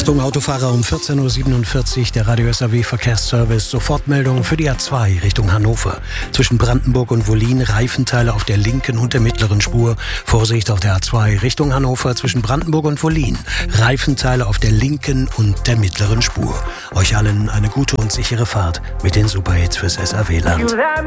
Achtung Autofahrer, um 14.47 Uhr der Radio SAW Verkehrsservice. Sofortmeldung für die A2 Richtung Hannover. Zwischen Brandenburg und Wollin Reifenteile auf der linken und der mittleren Spur. Vorsicht auf der A2 Richtung Hannover zwischen Brandenburg und Wollin. Reifenteile auf der linken und der mittleren Spur. Euch allen eine gute und sichere Fahrt mit den Superhits fürs SAW-Land.